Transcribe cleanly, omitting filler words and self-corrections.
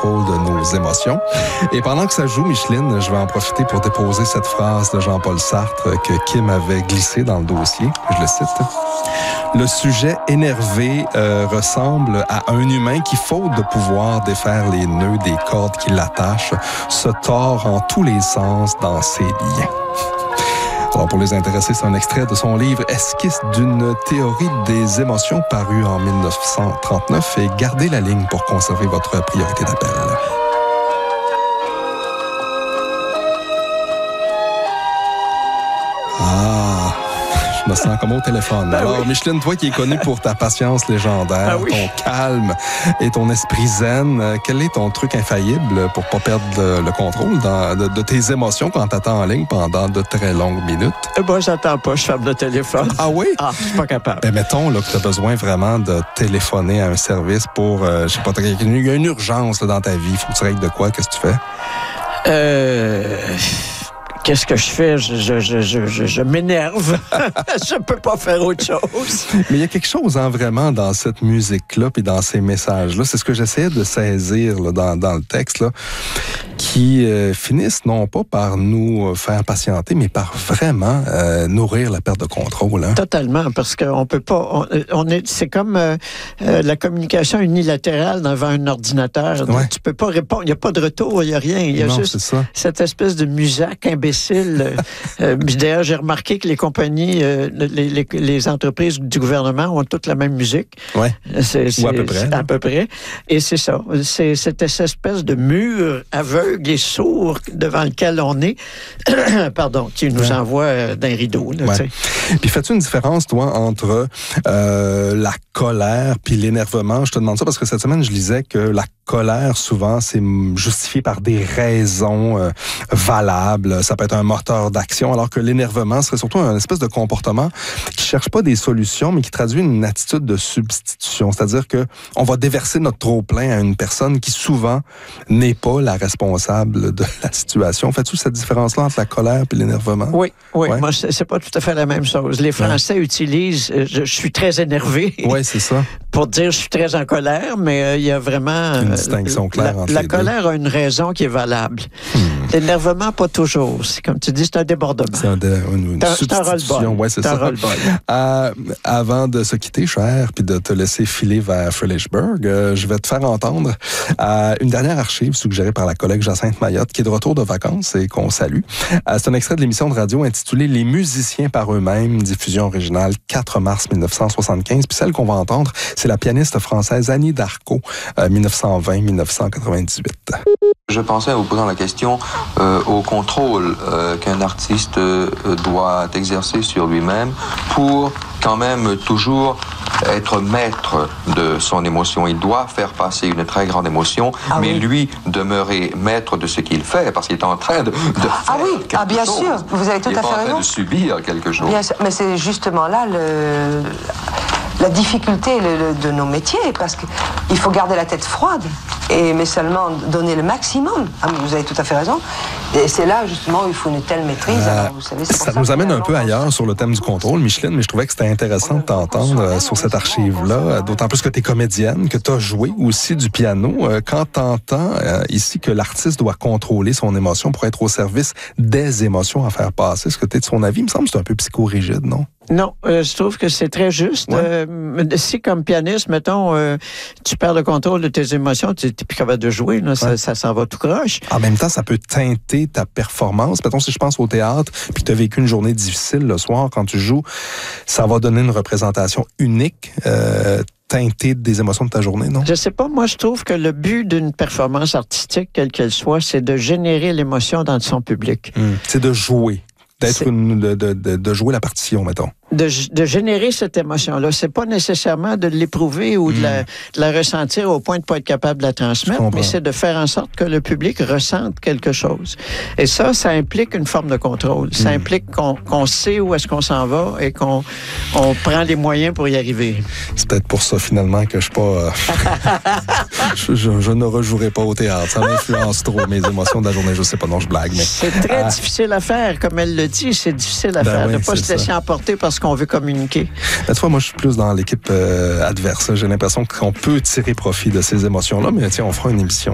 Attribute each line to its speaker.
Speaker 1: contrôle de nos émotions. Et pendant que ça joue, Micheline, je vais en profiter pour déposer cette phrase de Jean-Paul Sartre que Kim avait glissée dans le dossier. Je le cite. Le sujet énervé ressemble à un humain qui, faute de pouvoir défaire les nœuds des cordes qui l'attachent, se tord en tous les sens dans ses liens. Alors, pour les intéressés, c'est un extrait de son livre « Esquisse d'une théorie des émotions » paru en 1939. Et gardez la ligne pour conserver votre priorité d'appel. Je me sens comme au téléphone.
Speaker 2: Ben
Speaker 1: Alors,
Speaker 2: oui.
Speaker 1: Micheline, toi qui es connue pour ta patience légendaire, ton calme et ton esprit zen, quel est ton truc infaillible pour pas perdre le contrôle de tes émotions quand t'attends en ligne pendant de très longues minutes?
Speaker 2: Moi, j'attends pas, je ferme le téléphone.
Speaker 1: Ah oui?
Speaker 2: Ah, je suis pas capable.
Speaker 1: Ben, mettons là, que tu as besoin vraiment de téléphoner à un service pour, je sais pas, il y a une urgence là, dans ta vie, faut que tu règles de quoi? Qu'est-ce que tu fais?
Speaker 2: Qu'est-ce que je fais? Je m'énerve. Je peux pas faire autre chose.
Speaker 1: Mais il y a quelque chose vraiment dans cette musique-là puis dans ces messages-là. C'est ce que j'essayais de saisir là, dans le texte, là, qui finissent non pas par nous faire patienter, mais par vraiment nourrir la perte de contrôle. Hein?
Speaker 2: Totalement, parce qu'on peut pas... c'est comme la communication unilatérale devant un ordinateur.
Speaker 1: Ouais.
Speaker 2: Tu peux pas répondre. Il n'y a pas de retour, il n'y a rien. Il y a juste cette espèce de musac imbécile. D'ailleurs, j'ai remarqué que les compagnies, les entreprises du gouvernement ont toutes la même musique.
Speaker 1: Ouais. Ou à peu près.
Speaker 2: À peu près. Et c'est ça. C'est cette espèce de mur aveugle et sourd devant lequel on est, pardon, qui nous envoie d'un rideau. Là,
Speaker 1: Puis fais-tu une différence, toi, entre la colère puis l'énervement? Je te demande ça parce que cette semaine, je lisais que la colère, souvent, c'est justifié par des raisons valables. Ça peut être un moteur d'action, alors que l'énervement serait surtout un espèce de comportement qui cherche pas des solutions, mais qui traduit une attitude de substitution. C'est-à-dire que on va déverser notre trop-plein à une personne qui, souvent, n'est pas la responsable de la situation. Fais-tu cette différence-là entre la colère et l'énervement?
Speaker 2: Oui.
Speaker 1: Ouais.
Speaker 2: Moi, c'est pas tout à fait la même chose. Les Français utilisent « je suis très énervé ».
Speaker 1: Oui, c'est ça.
Speaker 2: Pour dire « je suis très en colère », mais il y a vraiment...
Speaker 1: une distinction claire entre
Speaker 2: la
Speaker 1: les deux.
Speaker 2: La colère a une raison qui est valable. L'énervement, pas toujours. C'est, comme tu dis, c'est un débordement.
Speaker 1: C'est une substitution. Oui, c'est ça. Avant de se quitter, cher, puis de te laisser filer vers Frelichburg, je vais te faire entendre une dernière archive suggérée par la collègue Jacinthe Mayotte, qui est de retour de vacances et qu'on salue. C'est un extrait de l'émission de radio intitulée « Les musiciens par eux-mêmes », diffusion originale 4 mars 1975. Puis celle qu'on va entendre, c'est la pianiste française Annie Darko, 1920-1998.
Speaker 3: Je pensais, en vous posant la question, au contrôle qu'un artiste doit exercer sur lui-même pour quand même toujours être maître de son émotion. Il doit faire passer une très grande émotion, mais lui demeurer maître de ce qu'il fait, parce qu'il est en train de faire quelque chose.
Speaker 4: Bien sûr, vous avez tout à fait raison.
Speaker 3: Il est en train de subir quelque chose.
Speaker 4: Bien sûr, mais c'est justement là la difficulté de nos métiers, parce qu'il faut garder la tête froide, mais seulement donner le maximum. Vous avez tout à fait raison. Et c'est là, justement, où il faut une telle maîtrise. Alors, vous savez,
Speaker 1: ça nous amène un peu ailleurs sur le thème du contrôle, Micheline, mais je trouvais que c'était intéressant de t'entendre sur cette archive-là, d'autant plus que tu es comédienne, que tu as joué aussi du piano. Quand tu entends ici que l'artiste doit contrôler son émotion pour être au service des émotions à faire passer, est-ce que tu es de son avis? Il me semble que c'est un peu psychorigide, non?
Speaker 2: Non, je trouve que c'est très juste.
Speaker 1: Ouais.
Speaker 2: Si, comme pianiste, mettons, tu perds le contrôle de tes émotions, tu n'es plus capable de jouer, là, ça s'en va tout croche.
Speaker 1: En même temps, ça peut teinter ta performance. Mettons, si je pense au théâtre, puis tu as vécu une journée difficile le soir, quand tu joues, ça va donner une représentation unique, teintée des émotions de ta journée, non?
Speaker 2: Je sais pas, moi, je trouve que le but d'une performance artistique, quelle qu'elle soit, c'est de générer l'émotion dans son public.
Speaker 1: C'est de jouer. De jouer la partition, mettons.
Speaker 2: De générer cette émotion-là. C'est pas nécessairement de l'éprouver ou de la ressentir au point de pas être capable de la transmettre, mais c'est de faire en sorte que le public ressente quelque chose. Et ça implique une forme de contrôle. Ça implique qu'on sait où est-ce qu'on s'en va et qu'on prend les moyens pour y arriver.
Speaker 1: C'est peut-être pour ça, finalement, que je suis pas... je ne rejouerai pas au théâtre. Ça m'influence trop, mes émotions de la journée. Je sais pas, non, je blague, mais...
Speaker 2: C'est très difficile à faire, comme elle le dit. C'est difficile à faire. De ne pas se laisser emporter parce qu'on veut communiquer.
Speaker 1: Tu vois, moi, je suis plus dans l'équipe adverse. J'ai l'impression qu'on peut tirer profit de ces émotions-là, mais tiens, on fera une émission